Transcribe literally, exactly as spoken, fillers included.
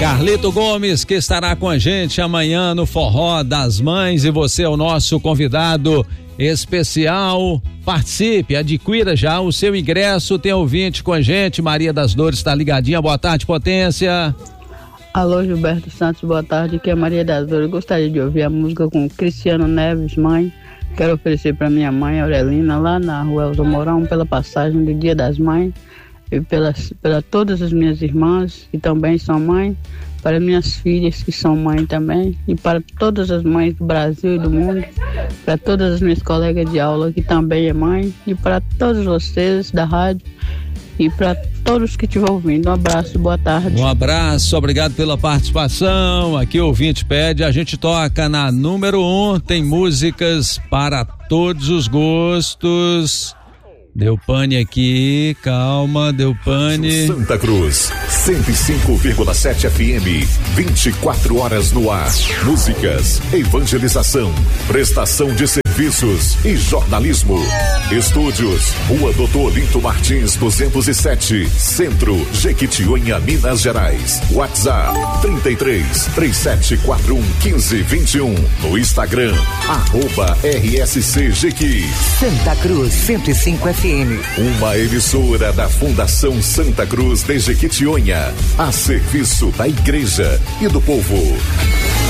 Carlito Gomes, que estará com a gente amanhã no Forró das Mães, e você é o nosso convidado especial. Participe, adquira já o seu ingresso. Tem ouvinte com a gente, Maria das Dores está ligadinha. Boa tarde, Potência. Alô, Gilberto Santos, boa tarde, aqui é Maria das Dores. Gostaria de ouvir a música com Cristiano Neves, Mãe. Quero oferecer para minha mãe, Aurelina, lá na rua Elza Mourão, pela passagem do Dia das Mães, e pelas, pela todas as minhas irmãs que também são mães, para minhas filhas que são mães também, e para todas as mães do Brasil e do mundo, para todas as minhas colegas de aula que também é mãe, e para todos vocês da rádio e para todos que estiver ouvindo. Um abraço, boa tarde. Um abraço, obrigado pela participação. Aqui o ouvinte pede, a gente toca na número um, tem músicas para todos os gostos. Deu pane aqui, calma, deu pane. Santa Cruz, cento e cinco vírgula sete F M, vinte e quatro horas no ar. Músicas, evangelização, prestação de serviços e jornalismo. Estúdios, Rua Doutor Olinto Martins, duzentos e sete, Centro, Jequitinhonha, Minas Gerais. WhatsApp, trinta e três, trinta e sete, quarenta e um, quinze, vinte e um. No Instagram, arroba R S C Jequi. Santa Cruz, cento e cinco F M. Uma emissora da Fundação Santa Cruz de Jequitinhonha, a serviço da igreja e do povo.